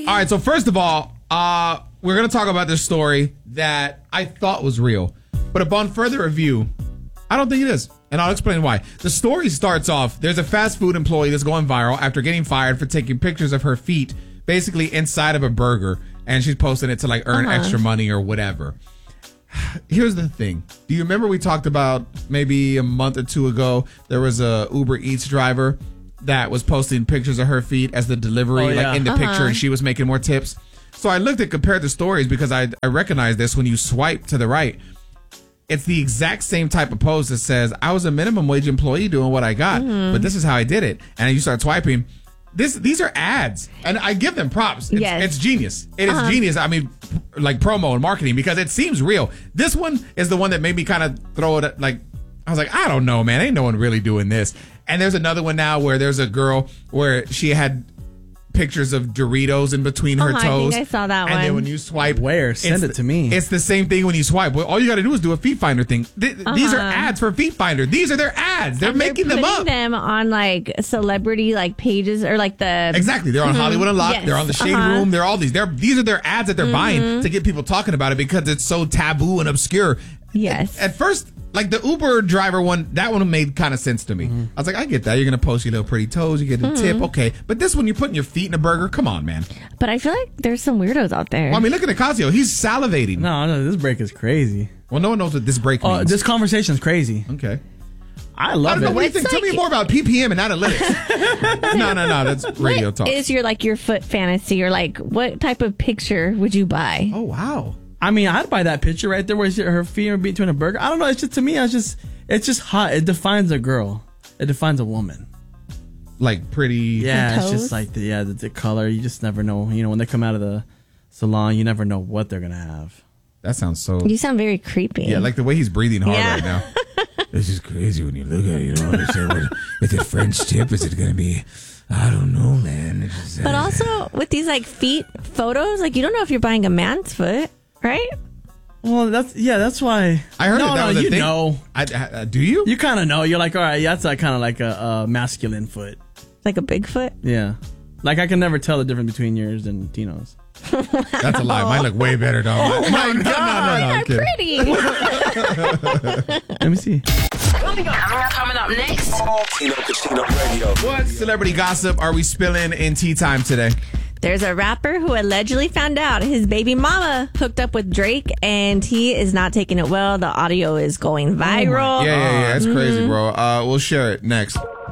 All right, so first of all, we're going to talk about this story that I thought was real. But upon further review, I don't think it is. And I'll explain why. The story starts off, there's a fast food employee that's going viral after getting fired for taking pictures of her feet, basically inside of a burger. And she's posting it to like earn extra money or whatever. Here's the thing. Do you remember we talked about maybe a month or two ago, there was a Uber Eats driver that was posting pictures of her feet as the delivery, like in the picture, and she was making more tips. So I looked at compared the stories because I recognize this when you swipe to the right. It's the exact same type of post that says, I was a minimum wage employee doing what I got, but this is how I did it. And you start swiping. These are ads, and I give them props. It's genius. It is genius. I mean, like promo and marketing, because it seems real. This one is the one that made me kind of throw it like, I was like, I don't know, man. Ain't no one really doing this. And there's another one now where there's a girl where she had pictures of Doritos in between her toes. I think I saw that one. And then when you swipe, send it to me. It's the same thing when you swipe. Well, all you got to do is do a Feet Finder thing. These are ads for Feet Finder. These are their ads. They're making them up. Them on like celebrity like pages or like the exactly. They're on Hollywood Unlocked. Yes. They're on the Shade Room. They're all these. These are their ads that they're buying to get people talking about it because it's so taboo and obscure. Yes. At first, like the Uber driver one, that one made kind of sense to me. I was like, I get that. You're going to post your little pretty toes. You get a tip. Okay. But this one, you're putting your feet in a burger. Come on, man. But I feel like there's some weirdos out there. Well, I mean, look at Ocasio. He's salivating. No, this break is crazy. Well, no one knows what this break means. This conversation's crazy. Okay. I love it. What do you think? Tell me more about PPM and analytics. No. That's radio talk. What is your foot fantasy, or like what type of picture would you buy? Oh, wow. I mean, I'd buy that picture right there where her feet are between a burger. I don't know. It's just, to me, it's just hot. It defines a girl. It defines a woman. Like pretty. Yeah, it's just like the color. You just never know. You know, when they come out of the salon, you never know what they're going to have. That sounds so. You sound very creepy. Yeah, like the way he's breathing hard right now. This is crazy when you look at it. You don't understand is it French tip? Is it going to be. I don't know, man. But also with these like feet photos, like you don't know if you're buying a man's foot. Right? Well, that's why I heard that was a thing. Know. Do you? You kind of know. You're like, all right, that's kind of like a masculine foot, like a big foot. Yeah, like I can never tell the difference between yours and Tino's. That's a lie. Mine look way better, dog. Oh my God, you're pretty. Let me see. Coming up next. Tino Casino Radio. What celebrity gossip are we spilling in tea time today? There's a rapper who allegedly found out his baby mama hooked up with Drake, and he is not taking it well. The audio is going viral. Yeah. That's crazy, bro. We'll share it next.